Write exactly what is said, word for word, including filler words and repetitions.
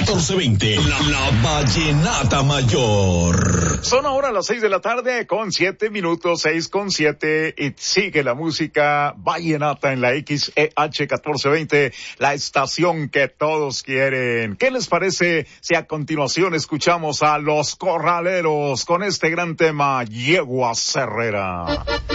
catorce veinte, la, la Vallenata Mayor. Son ahora las seis de la tarde con siete minutos, seis con siete, y sigue la música vallenata en la X E H catorce veinte, la estación que todos quieren. ¿Qué les parece si a continuación escuchamos a Los Corraleros con este gran tema, Yegua Serrera?